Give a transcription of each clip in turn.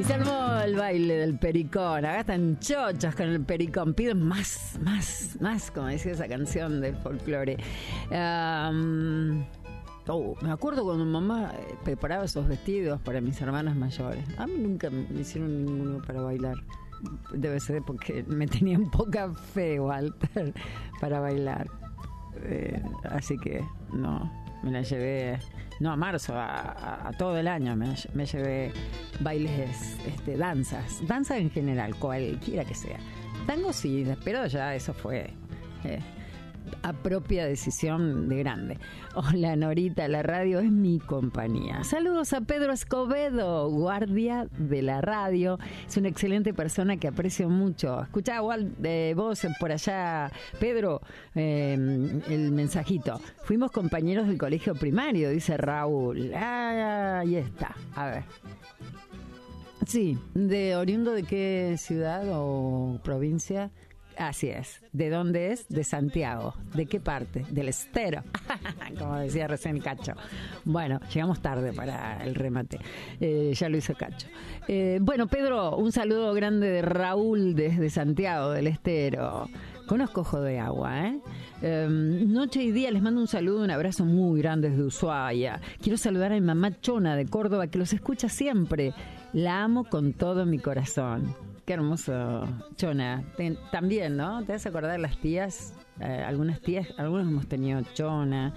Y se armó el baile del pericón. Acá están chochas con el pericón. Piden más, como decía esa canción del folclore. Me acuerdo cuando mamá preparaba esos vestidos para mis hermanas mayores. A mí nunca me hicieron ninguno para bailar. Debe ser porque me tenían poca fe, Walter, para bailar. Así que no, me la llevé, no a marzo, a todo el año me llevé bailes, danzas en general, cualquiera que sea. Tango sí, pero ya eso fue a propia decisión de grande. Hola Norita, la radio es mi compañía. Saludos a Pedro Escobedo, guardia de la radio. Es una excelente persona que aprecio mucho. Escuchá vos por allá, Pedro, el mensajito. Fuimos compañeros del colegio primario, dice Raúl. Ahí está, a ver. Sí, ¿de oriundo de qué ciudad o provincia? Así es. ¿De dónde es? De Santiago. ¿De qué parte? Del Estero. Como decía recién Cacho. Bueno, llegamos tarde para el remate. Ya lo hizo Cacho. Bueno, Pedro, un saludo grande de Raúl desde Santiago del Estero. Conozco Ojo de Agua, noche y día les mando un saludo, un abrazo muy grande desde Ushuaia. Quiero saludar a mi mamá Chona de Córdoba, que los escucha siempre. La amo con todo mi corazón. Qué hermoso, Chona. También, ¿no? ¿Te vas a acordar las tías? Algunas hemos tenido Chona.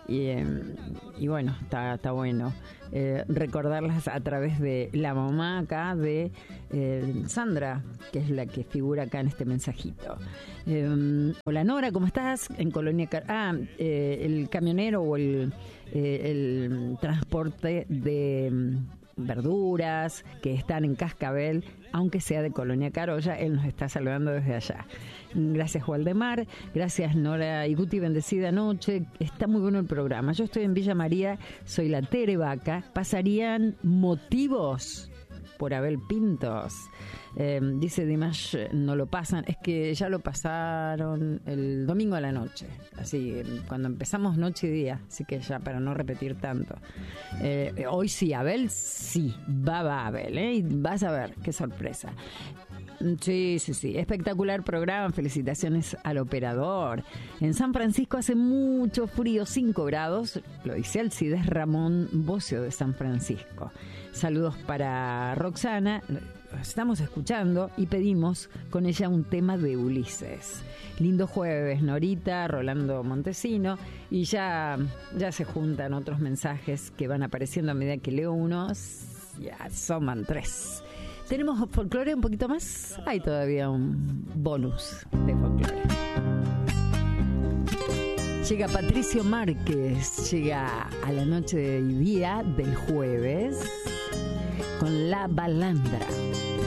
Y bueno, está bueno recordarlas a través de la mamá acá de Sandra, que es la que figura acá en este mensajito. Hola Nora, ¿cómo estás? En Colonia el camionero o el transporte de verduras que están en Cascabel, aunque sea de Colonia Carolla, él nos está saludando desde allá. Gracias Waldemar, gracias Nora y Guti, bendecida noche. Está muy bueno el programa. Yo estoy en Villa María, soy la Tere Vaca. ¿Pasarían motivos por Abel Pintos? Dice Dimash, no lo pasan, es que ya lo pasaron el domingo a la noche, así cuando empezamos noche y día, así que ya para no repetir tanto. Hoy sí, Abel, sí, va Abel, y vas a ver qué sorpresa. Sí, espectacular programa, felicitaciones al operador. En San Francisco hace mucho frío, 5 grados, lo dice Alcides Ramón Bocio de San Francisco. Saludos para Roxana, estamos escuchando y pedimos con ella un tema de Ulises. Lindo jueves, Norita, Rolando Montesino, y ya se juntan otros mensajes que van apareciendo a medida que leo unos, ya suman 3. ¿Tenemos folclore un poquito más? Hay todavía un bonus de folclore. Llega Patricio Márquez, llega a la noche y día del jueves con La Balandra.